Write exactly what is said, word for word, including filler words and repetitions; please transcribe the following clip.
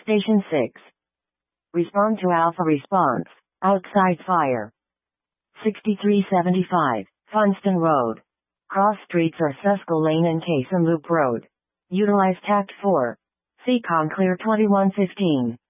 Station six. Respond to Alpha response. Outside fire. sixty-three seventy-five, Funston Road. Cross streets are Susquehanna Lane and Cason Loop Road. Utilize Tact four. Seacon clear twenty-one fifteen.